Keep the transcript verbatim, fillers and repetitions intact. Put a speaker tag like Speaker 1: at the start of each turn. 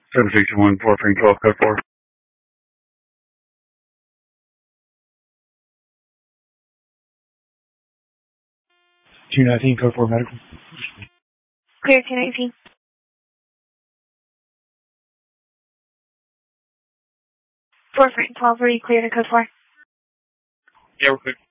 Speaker 1: seven six one four three twelve code four. two nineteen code four medical.
Speaker 2: Clear two nineteen. four three twelve, are you clear to code four?
Speaker 1: Yeah, we're clear.